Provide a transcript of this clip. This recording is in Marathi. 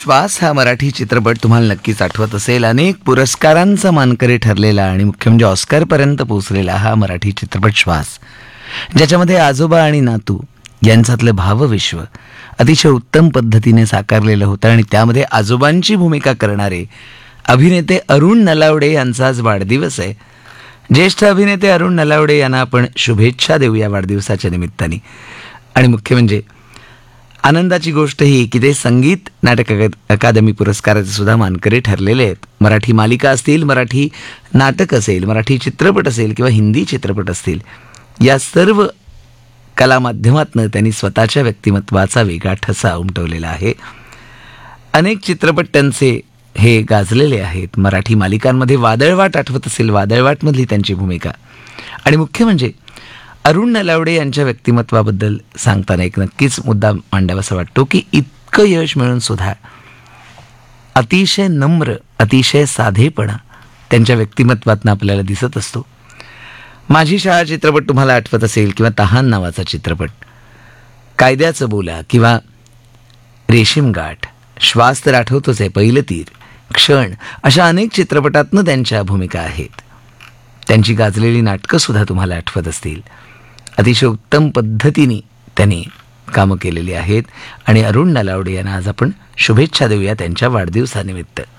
श्वास हा मराठी चित्रपट तुम्हाला नक्कीच आठवत असेल. अनेक पुरस्कारांचा मानकरी ठरलेला आणि मुख्य म्हणजे ऑस्करपर्यंत पोहोचलेला हा मराठी चित्रपट श्वास, ज्याच्यामध्ये आजोबा आणि नातू यांच्यातलं भावविश्व अतिशय उत्तम पद्धतीने साकारलेलं होतं. आणि त्यामध्ये आजोबांची भूमिका करणारे अभिनेते अरुण नलावडे यांचा आज वाढदिवस आहे. ज्येष्ठ अभिनेते अरुण नलावडे यांना आपण शुभेच्छा देऊया वाढदिवसाच्या निमित्ताने. आणि मुख्य म्हणजे आनंदाची गोष्ट ही की ते संगीत नाटक अकादमी पुरस्काराचे सुद्धा मानकरी ठरलेले आहेत. मराठी मालिका असतील, मराठी नाटक असेल, मराठी चित्रपट असेल किंवा हिंदी चित्रपट असतील, या सर्व कला माध्यमातून त्यांनी स्वतःच्या व्यक्तिमत्वाचा वेगळा ठसा उमटवलेला आहे. अनेक चित्रपट त्यांचे हे गाजलेले आहेत. मराठी मालिकांमध्ये वादळवाट आठवत असेल, वादळवाटमधली त्यांची भूमिका. आणि मुख्य म्हणजे अरुण नलावडे यांच्या व्यक्तिमत्वाबद्दल सांगताना एक नक्कीच मुद्दा मांडावासा वाटतो की इतकं यश मिळून सुद्धा अतिशय नम्र, अतिशय साधेपणा त्यांच्या व्यक्तिमत्वातून आपल्याला दिसत असतो. माझी शाळा चित्रपट तुम्हाला आठवत असेल किंवा तहान नावाचा चित्रपट, कायद्याचं बोला किंवा रेशीम गाठ, श्वास तर आठवतोच आहे, पहिलं तीर, क्षण, अशा अनेक चित्रपटातनं त्यांच्या भूमिका आहेत. त्यांची गाजलेली नाटकं सुद्धा तुम्हाला आठवत असतील. अतिशय उत्तम पद्धतीने त्यांनी कामं केलेली आहेत. आणि अरुण नलावडे यांना आज आपण शुभेच्छा देऊया त्यांच्या वाढदिवसानिमित्त.